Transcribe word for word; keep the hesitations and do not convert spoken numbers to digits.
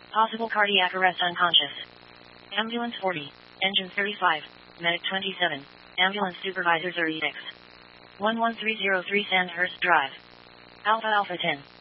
Possible cardiac arrest unconscious. Ambulance forty. Engine thirty-five. Medic twenty-seven. Ambulance supervisor thirty-six. one one three zero three Sandhurst Drive. Alpha Alpha ten.